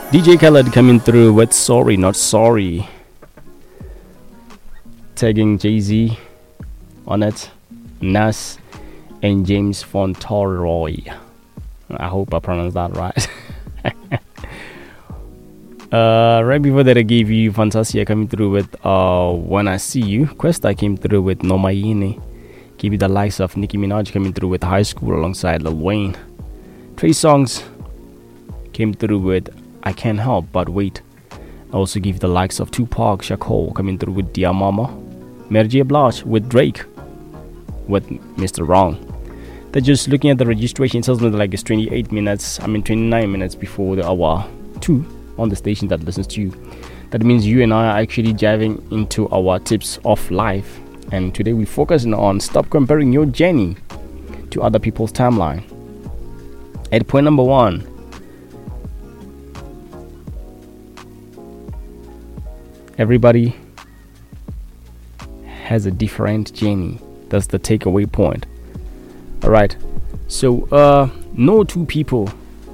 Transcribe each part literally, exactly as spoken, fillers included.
D J Khaled coming through with Sorry Not Sorry, tagging Jay-Z on it, Nas, and James Fauntleroy. I hope I pronounced that right. uh, right before that, I gave you Fantasia coming through with uh, When I See You. Questa came through with No Mayini. Give you the likes of Nicki Minaj coming through with High School alongside Lil Wayne. Trey Songz came through with I Can't Help But Wait. I also give you the likes of Tupac Shakur coming through with Dear Mama. Mary J. Blige with Drake with Mister Wrong. They're just looking at the registration. It tells me that like it's twenty-eight minutes, I mean twenty-nine minutes before the hour two on the station that listens to you. That means you and I are actually diving into our tips of life. And today we're focusing on stop comparing your journey to other people's timeline. At point number one, everybody has a different journey. That's the takeaway point. Alright, so uh, no two people,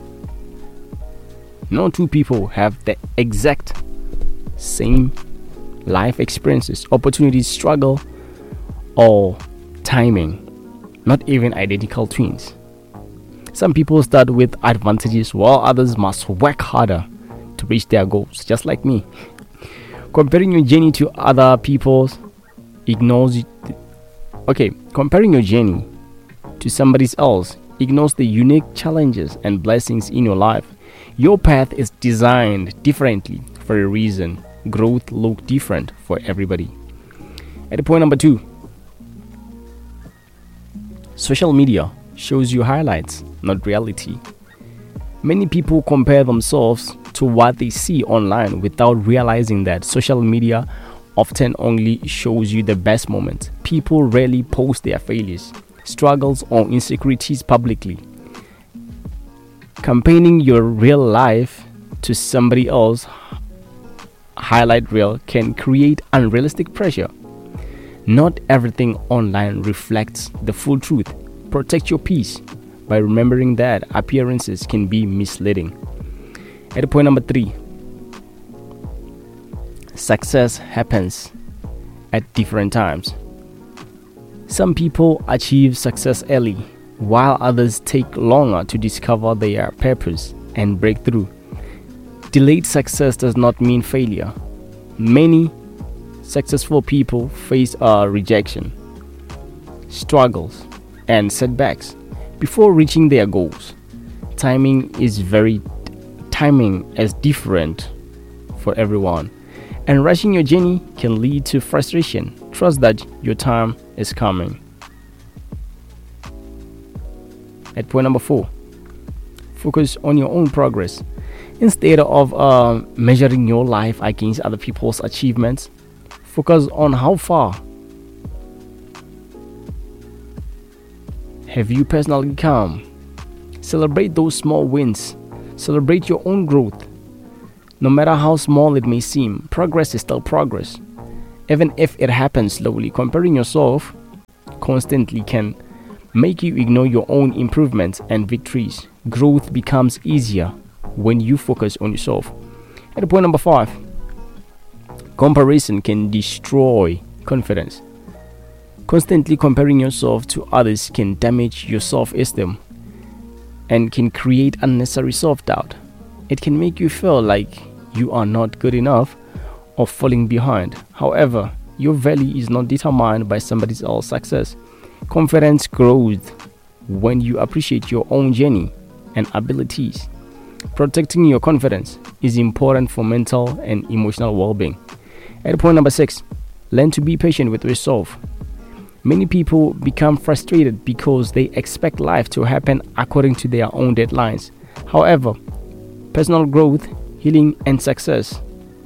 no two people have the exact same life experiences, opportunities, struggle, or timing. Not even identical twins. Some people start with advantages while others must work harder to reach their goals, just like me. Comparing your journey to other people's ignores okay comparing your journey to somebody else ignores the unique challenges and blessings in your life. Your path is designed differently for a reason. Growth looks different for everybody. At point number two, social media shows you highlights, not reality. Many people compare themselves to what they see online without realizing that social media often only shows you the best moments. People rarely post their failures, struggles, or insecurities publicly. Comparing your real life to somebody else's highlight reel can create unrealistic pressure. Not everything online reflects the full truth. Protect your peace by remembering that appearances can be misleading. At point number three, success happens at different times. Some people achieve success early, while others take longer to discover their purpose and break through. Delayed success does not mean failure. Many successful people face uh, rejection, struggles, and setbacks before reaching their goals. Timing is very timing is different for everyone, and rushing your journey can lead to frustration. Trust that your time is coming. At point number four, focus on your own progress. Instead of uh, measuring your life against other people's achievements, focus on how far have you personally come. Celebrate those small wins. Celebrate your own growth. No matter how small it may seem, progress is still progress. Even if it happens slowly, comparing yourself constantly can make you ignore your own improvements and victories. Growth becomes easier when you focus on yourself. At point number five, comparison can destroy confidence. Constantly comparing yourself to others can damage your self-esteem and can create unnecessary self-doubt. It can make you feel like you are not good enough or falling behind. However, your value is not determined by somebody else's success. Confidence grows when you appreciate your own journey and abilities. Protecting your confidence is important for mental and emotional well-being. At point number six, learn to be patient with yourself. Many people become frustrated because they expect life to happen according to their own deadlines. However, personal growth, healing, and success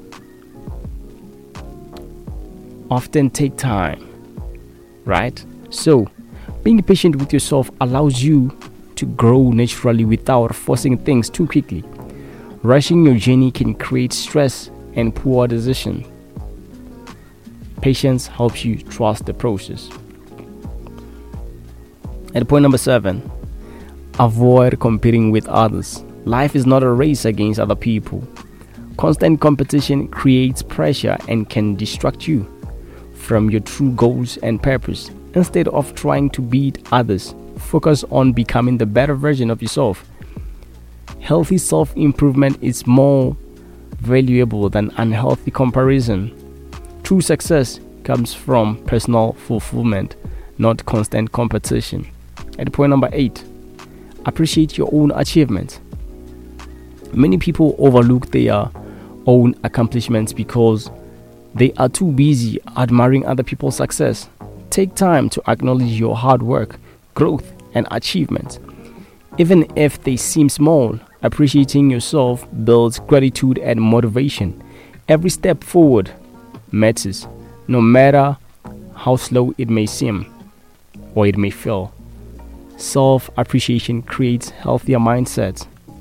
often take time, right? So, being patient with yourself allows you to grow naturally without forcing things too quickly. Rushing your journey can create stress and poor decisions. Patience helps you trust the process. At point number seven, avoid competing with others. Life is not a race against other people. Constant competition creates pressure and can distract you from your true goals and purpose. Instead of trying to beat others, focus on becoming the better version of yourself. Healthy self-improvement is more valuable than unhealthy comparison. True success comes from personal fulfillment, not constant competition. At point number eight, appreciate your own achievements. Many people overlook their own accomplishments because they are too busy admiring other people's success. Take time to acknowledge your hard work, growth, and achievements. Even if they seem small, appreciating yourself builds gratitude and motivation. Every step forward matters, no matter how slow it may seem or it may feel. Self-appreciation creates healthier mindsets.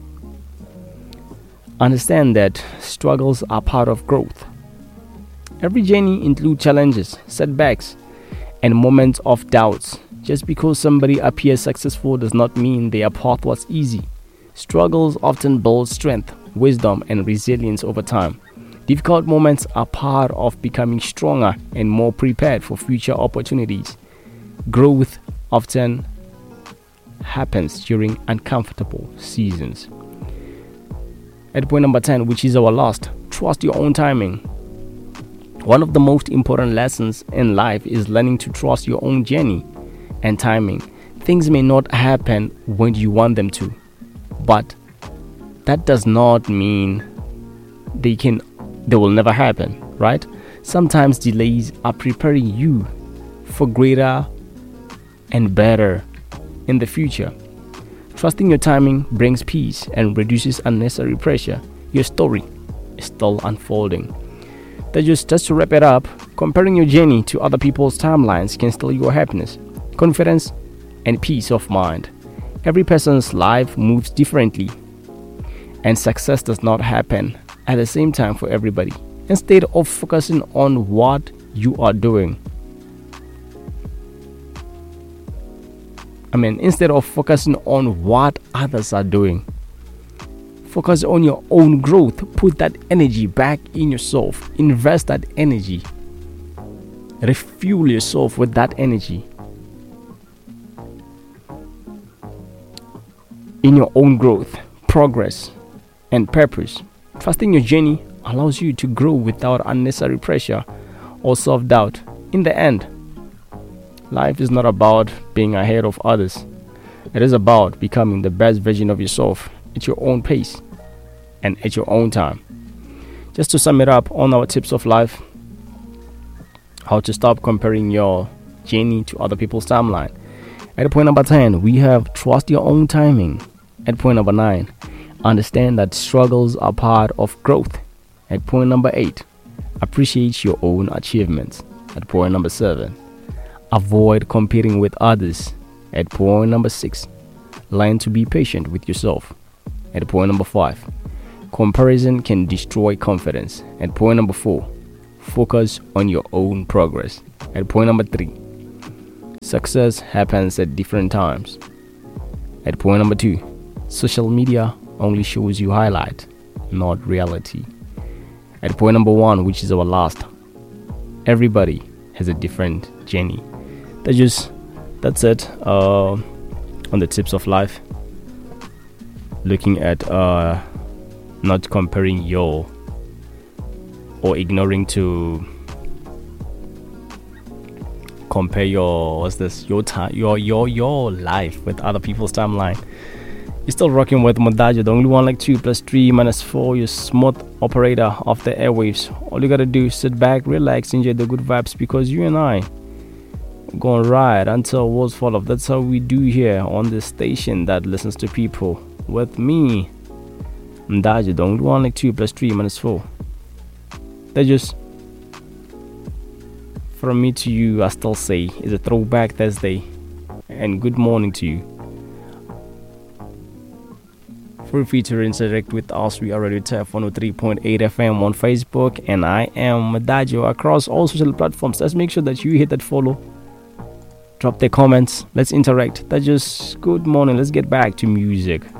Understand that struggles are part of growth. Every journey includes challenges, setbacks, and moments of doubts. Just because somebody appears successful does not mean their path was easy. Struggles often build strength, wisdom, and resilience over time. Difficult moments are part of becoming stronger and more prepared for future opportunities. Growth often happens during uncomfortable seasons. At point number ten, which is our last, trust your own timing. One of the most important lessons in life is learning to trust your own journey and timing. Things may not happen when you want them to, but that does not mean they can they will never happen, right? Sometimes delays are preparing you for greater and better in the future. Trusting your timing brings peace and reduces unnecessary pressure. Your story is still unfolding. That just, just to wrap it up, comparing your journey to other people's timelines can steal your happiness, confidence, and peace of mind. Every person's life moves differently, and success does not happen at the same time for everybody. Instead of focusing on what you are doing, I mean, instead of focusing on what others are doing, focus on your own growth. Put that energy back in yourself. Invest that energy. Refuel yourself with that energy in your own growth, progress, and purpose. Trusting your journey allows you to grow without unnecessary pressure or self-doubt. In the end, life is not about being ahead of others. It is about becoming the best version of yourself at your own pace and at your own time. Just to sum it up on our tips of life, how to stop comparing your journey to other people's timeline. At point number ten, we have trust your own timing. At point number nine, understand that struggles are part of growth. At point number eight, appreciate your own achievements. At point number seven, avoid competing with others. At point number six, learn to be patient with yourself. At point number five, comparison can destroy confidence. At point number four, focus on your own progress. At point number three, success happens at different times. At point number two, social media only shows you highlight, not reality. At point number one, which is our last, everybody has a different journey. That's just that's it uh, on the tips of life. Looking at uh, not comparing your or ignoring to compare your what's this your time your your your life with other people's timeline. You're still rocking with Modajo, the only one like two plus three minus four, your smooth operator of the airwaves. All you gotta do is sit back, relax, enjoy the good vibes, because you and I are gonna ride until walls fall off. That's how we do here on this station that listens to people. With me, Modajo, the only one like two plus three minus four. That just from me to you, I still say is a throwback Thursday, and good morning to you. Feel free to interact with us. We are already at one oh three point eight F M on Facebook, and I am Modajo across all social platforms. Let's make sure that you hit that follow, drop the comments, let's interact. That's just good morning. Let's get back to music.